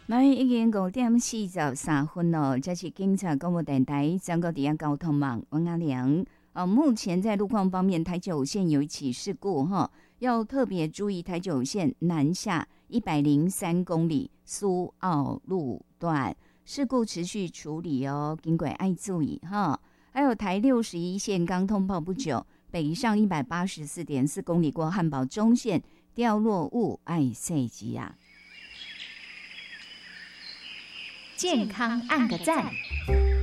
晚已经5:43了，这是警察广播电台全国第一交通网，王阿良。目前在路况方面，台九线有一起事故哈，要特别注意台九线南下103公里苏澳路段事故持续处理哦，经过爱注意哈。还有台61线刚通报不久，北上184.4公里过汉堡中线掉落物爱塞吉啊。 健康按个赞。